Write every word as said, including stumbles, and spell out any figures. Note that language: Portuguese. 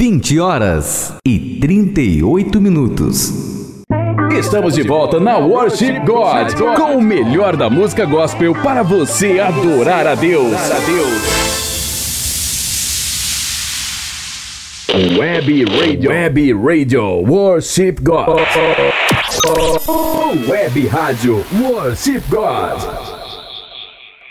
vinte horas e trinta e oito minutos. Estamos de volta na Worship God, com o melhor da música gospel para você adorar a Deus. Web Radio, Web Radio, Worship God. Web Rádio, Worship God.